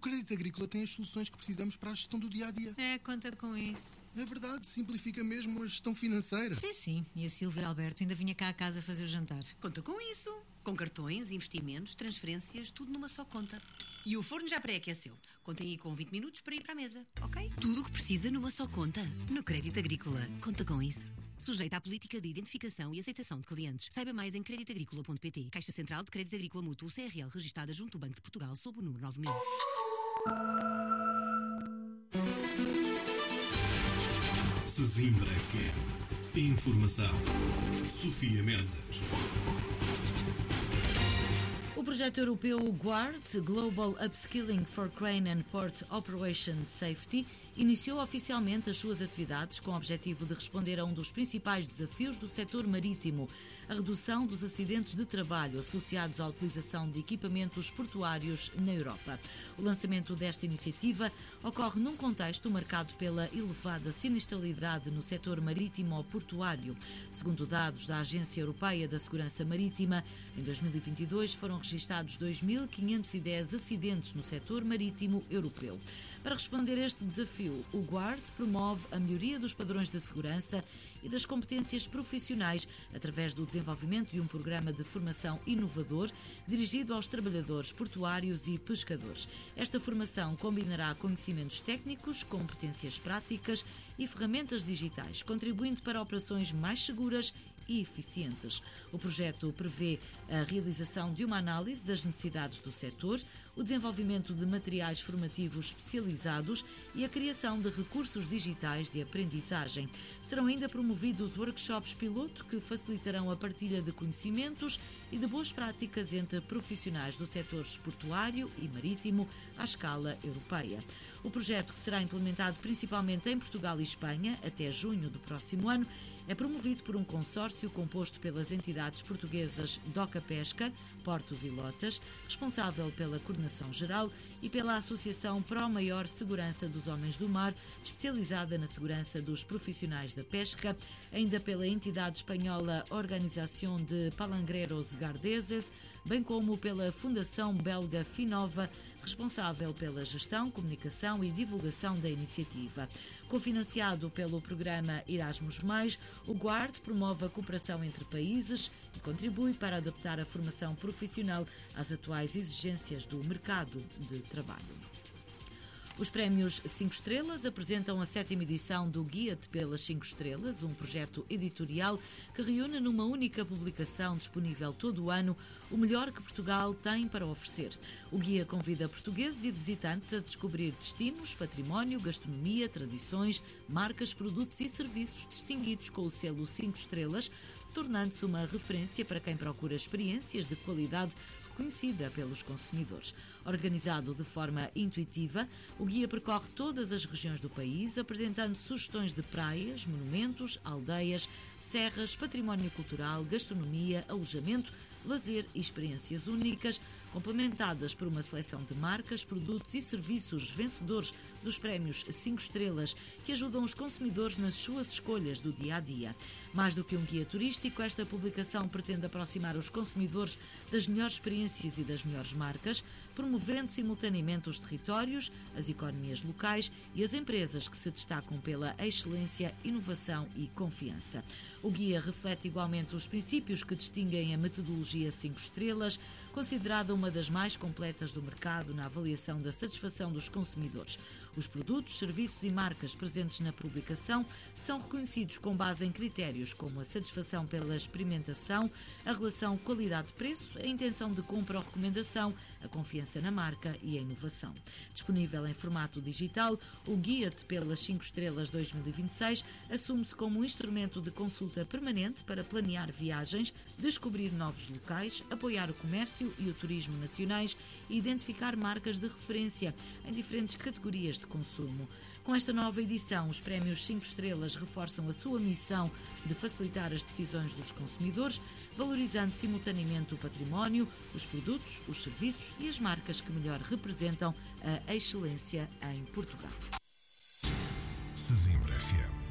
Crédito Agrícola tem as soluções que precisamos para a gestão do dia-a-dia. Conta com isso. É verdade, simplifica mesmo a gestão financeira. Sim. E a Silvia e Alberto ainda vinha cá a casa fazer o jantar. Conta com isso. Com cartões, investimentos, transferências, tudo numa só conta. E o forno já pré-aqueceu. Contem aí com 20 minutos para ir para a mesa, ok? Tudo o que precisa numa só conta. No Crédito Agrícola. Conta com isso. Sujeita à política de identificação e aceitação de clientes. Saiba mais em creditagricola.pt. Caixa Central de Crédito Agrícola Mútuo CRL, registada junto ao Banco de Portugal, sob o número 9000. Sesimbra FM. Informação. Sofia Mendes. O projeto europeu GUARD, Global Upskilling for Crane and Port Operations Safety, iniciou oficialmente as suas atividades com o objetivo de responder a um dos principais desafios do setor marítimo, a redução dos acidentes de trabalho associados à utilização de equipamentos portuários na Europa. O lançamento desta iniciativa ocorre num contexto marcado pela elevada sinistralidade no setor marítimo ou portuário. Segundo dados da Agência Europeia da Segurança Marítima, em 2022 foram registados 2.510 acidentes no setor marítimo europeu. Para responder a este desafio, o GUARD promove a melhoria dos padrões de segurança e das competências profissionais através do desenvolvimento de um programa de formação inovador dirigido aos trabalhadores portuários e pescadores. Esta formação combinará conhecimentos técnicos, competências práticas e ferramentas digitais, contribuindo para operações mais seguras e eficientes. O projeto prevê a realização de uma análise das necessidades do setor, o desenvolvimento de materiais formativos especializados e a criação de recursos digitais de aprendizagem. Serão ainda promovidos workshops piloto que facilitarão a partilha de conhecimentos e de boas práticas entre profissionais do setor portuário e marítimo à escala europeia. O projeto, que será implementado principalmente em Portugal e Espanha até junho do próximo ano, é promovido por um consórcio composto pelas entidades portuguesas DOCA Pesca, Portos e Lotas, responsável pela coordenação geral, e pela Associação Pro Maior Segurança dos Homens do Mar, especializada na segurança dos profissionais da pesca, ainda pela entidade espanhola Organización de Palangreros Gardeses, bem como pela Fundação Belga Finova, responsável pela gestão, comunicação e divulgação da iniciativa. Cofinanciado pelo programa Erasmus+, o GUARD promove a cooperação entre países e contribui para adaptar a formação profissional às atuais exigências do mercado de trabalho. Os Prémios 5 Estrelas apresentam a 7ª edição do Guia-te pelas 5 Estrelas, um projeto editorial que reúne numa única publicação disponível todo o ano o melhor que Portugal tem para oferecer. O guia convida portugueses e visitantes a descobrir destinos, património, gastronomia, tradições, marcas, produtos e serviços distinguidos com o selo 5 Estrelas, tornando-se uma referência para quem procura experiências de qualidade reconhecida pelos consumidores. Organizado de forma intuitiva, o guia percorre todas as regiões do país, apresentando sugestões de praias, monumentos, aldeias, serras, património cultural, gastronomia, alojamento, lazer e experiências únicas, complementadas por uma seleção de marcas, produtos e serviços vencedores dos Prémios 5 Estrelas, que ajudam os consumidores nas suas escolhas do dia-a-dia. Mais do que um guia turístico, esta publicação pretende aproximar os consumidores das melhores experiências e das melhores marcas, promovendo simultaneamente os territórios, as economias locais e as empresas que se destacam pela excelência, inovação e confiança. O guia reflete igualmente os princípios que distinguem a metodologia 5 Estrelas, considerada uma das mais completas do mercado na avaliação da satisfação dos consumidores. Os produtos, serviços e marcas presentes na publicação são reconhecidos com base em critérios como a satisfação pela experimentação, a relação qualidade-preço, a intenção de compra ou recomendação, a confiança na marca e a inovação. Disponível em formato digital, o Guia-te pelas 5 Estrelas 2026 assume-se como um instrumento de consulta permanente para planear viagens, descobrir novos locais, apoiar o comércio e o turismo nacionais e identificar marcas de referência em diferentes categorias de consumo. Com esta nova edição, os Prémios 5 Estrelas reforçam a sua missão de facilitar as decisões dos consumidores, valorizando simultaneamente o património, os produtos, os serviços e as marcas que melhor representam a excelência em Portugal. Sesimbra FM.